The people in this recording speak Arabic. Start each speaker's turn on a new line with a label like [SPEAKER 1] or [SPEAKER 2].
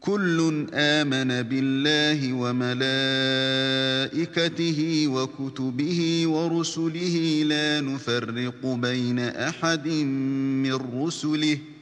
[SPEAKER 1] كل آمن بالله وملائكته وكتبه ورسله لا نفرق بين أحد من رسله